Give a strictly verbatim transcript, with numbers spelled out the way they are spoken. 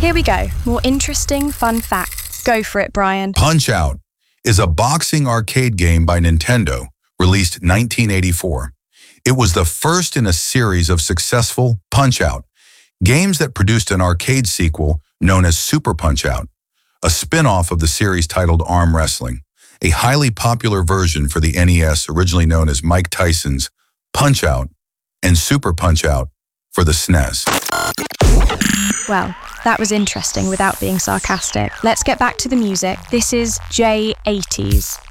Here we go. More interesting, fun facts. Go for it, Brian. Punch-Out is a boxing arcade game by Nintendo, released nineteen eighty-four. It was the first in a series of successful Punch-Out games that produced an arcade sequel known as Super Punch-Out, a spin-off of the series titled Arm Wrestling, a highly popular version for the N E S originally known as Mike Tyson's Punch-Out and Super Punch-Out for the S N E S. Well, that was interesting without being sarcastic. Let's get back to the music. This is J eighties.